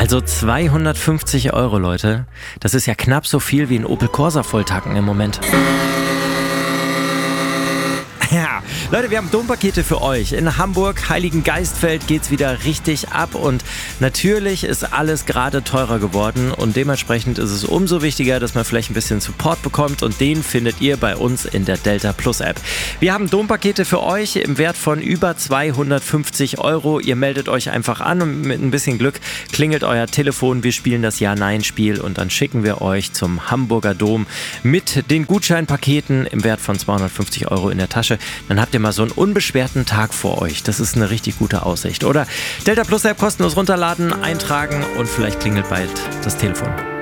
Also 250 €, Leute. Das ist ja knapp so viel wie ein Opel Corsa volltanken im Moment. Ja, Leute, wir haben Dompakete für euch. In Hamburg, Heiligengeistfeld geht's wieder richtig ab und natürlich ist alles gerade teurer geworden und dementsprechend ist es umso wichtiger, dass man vielleicht ein bisschen Support bekommt und den findet ihr bei uns in der Delta Plus App. Wir haben Dompakete für euch im Wert von über 250 €. Ihr meldet euch einfach an und mit ein bisschen Glück klingelt euer Telefon. Wir spielen das Ja-Nein-Spiel und dann schicken wir euch zum Hamburger Dom mit den Gutscheinpaketen im Wert von 250 € in der Tasche. Dann habt ihr mal so einen unbeschwerten Tag vor euch. Das ist eine richtig gute Aussicht, oder? Delta Plus App kostenlos runterladen, eintragen und vielleicht klingelt bald das Telefon.